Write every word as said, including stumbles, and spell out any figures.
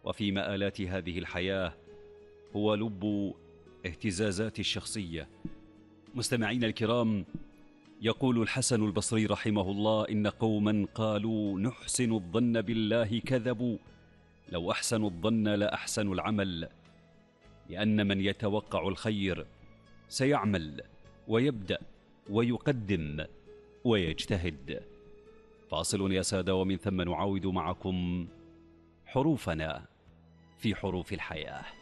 وفي مآلات هذه الحياة هو لب اهتزازات الشخصية. مستمعين الكرام، يقول الحسن البصري رحمه الله: إن قوما قالوا نحسن الظن بالله كذبوا، لو أحسنوا الظن لأحسنوا العمل، لأن من يتوقع الخير سيعمل ويبدأ ويقدم ويجتهد. فاصل يا سادة، ومن ثم نعاود معكم حروفنا في حروف الحياة.